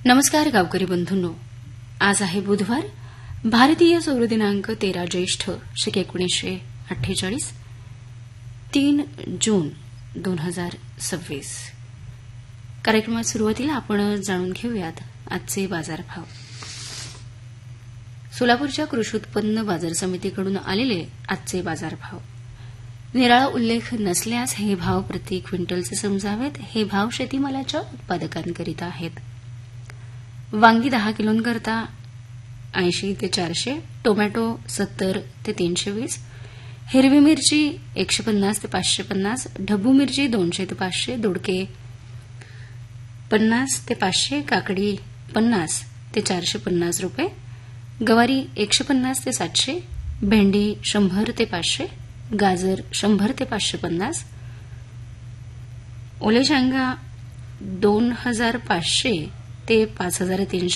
नमस्कार गावकरी बंधूंनो, आज आहे बुधवार, भारतीय सौर दिनांक 13 ज्येष्ठ शके 1948, 3 जून 2026. कार्यक्रमात सुरुवातीला आपण जाणून घेऊयात आजचे बाजारभाव. सोलापूरच्या कृषी उत्पन्न बाजार समितीकडून आलेले आजचे बाजारभाव. निराळा उल्लेख नसल्यास हे भाव प्रति क्विंटलचे समजावेत. हे भाव शेतीमालाच्या उत्पादकांकरिता आहेत. वांगी 10 किलोंकरता 80 ते 400, टोमॅटो 70 ते 320, हिरवी मिरची 150 ते 550, ढबू मिरची 200 ते 500, दोडके 50 ते 500, काकडी 50 ते 450 रुपये, गवारी 150 ते 700, भेंडी 100 ते 500, गाजर 100 ते 550, ओले शेंगा 2500 ते 5300